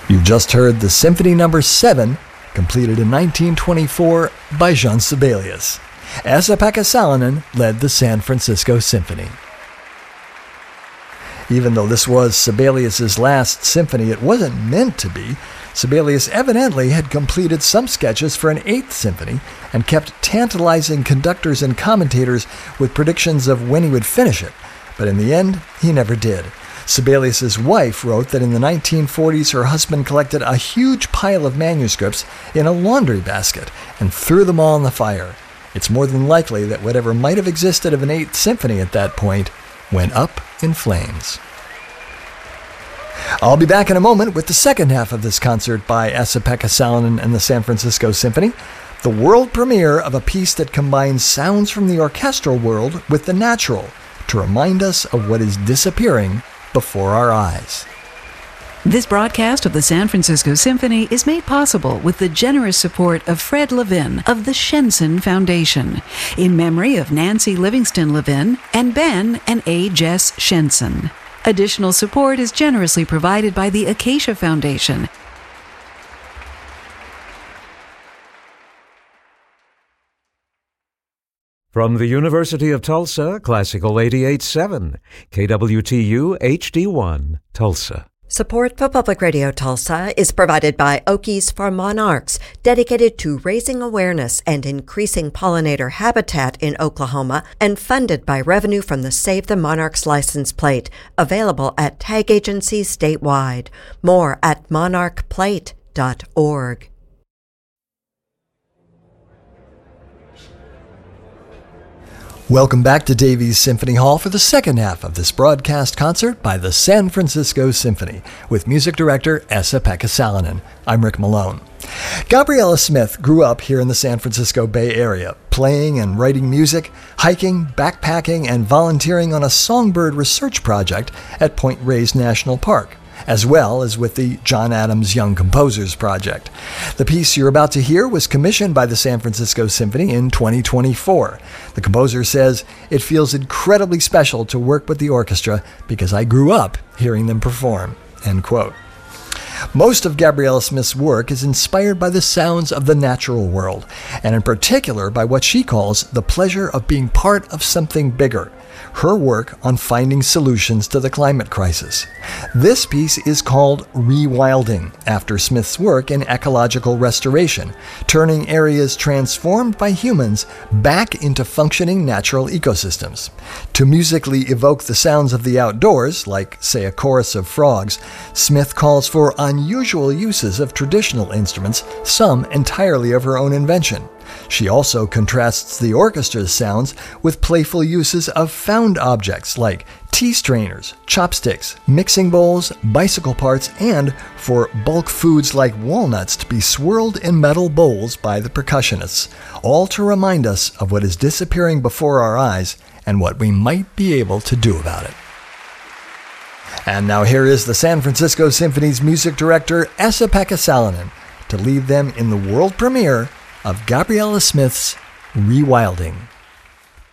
You just heard the Symphony No. 7, completed in 1924 by Jean Sibelius. Esa-Pekka Salonen led the San Francisco Symphony. Even though this was Sibelius's last symphony, it wasn't meant to be. Sibelius evidently had completed some sketches for an eighth symphony and kept tantalizing conductors and commentators with predictions of when he would finish it. But in the end, he never did. Sibelius's wife wrote that in the 1940s her husband collected a huge pile of manuscripts in a laundry basket and threw them all in the fire. It's more than likely that whatever might have existed of an Eighth Symphony at that point went up in flames. I'll be back in a moment with the second half of this concert by Esa-Pekka Salonen and the San Francisco Symphony, the world premiere of a piece that combines sounds from the orchestral world with the natural to remind us of what is disappearing before our eyes. This broadcast of the San Francisco Symphony is made possible with the generous support of Fred Levin of the Shenson Foundation, in memory of Nancy Livingston Levin and Ben and A. Jess Shenson. Additional support is generously provided by the Acacia Foundation. From the University of Tulsa, Classical 88.7, KWTU HD1, Tulsa. Support for Public Radio Tulsa is provided by Okies for Monarchs, dedicated to raising awareness and increasing pollinator habitat in Oklahoma, and funded by revenue from the Save the Monarchs license plate, available at tag agencies statewide. More at monarchplate.org. Welcome back to Davies Symphony Hall for the second half of this broadcast concert by the San Francisco Symphony with music director Esa-Pekka Salonen. I'm Rick Malone. Gabriella Smith grew up here in the San Francisco Bay Area, playing and writing music, hiking, backpacking, and volunteering on a songbird research project at Point Reyes National Park, as well as with the John Adams Young Composers Project. The piece you're about to hear was commissioned by the San Francisco Symphony in 2024. The composer says, "It feels incredibly special to work with the orchestra because I grew up hearing them perform." End quote. Most of Gabriella Smith's work is inspired by the sounds of the natural world, and in particular by what she calls the pleasure of being part of something bigger, her work on finding solutions to the climate crisis. This piece is called Rewilding, after Smith's work in ecological restoration, turning areas transformed by humans back into functioning natural ecosystems. To musically evoke the sounds of the outdoors, like, say, a chorus of frogs, Smith calls for unusual uses of traditional instruments, some entirely of her own invention. She also contrasts the orchestra's sounds with playful uses of found objects like tea strainers, chopsticks, mixing bowls, bicycle parts, and for bulk foods like walnuts to be swirled in metal bowls by the percussionists, all to remind us of what is disappearing before our eyes and what we might be able to do about it. And now here is the San Francisco Symphony's music director, Esa-Pekka Salonen, to lead them in the world premiere of Gabriella Smith's Rewilding.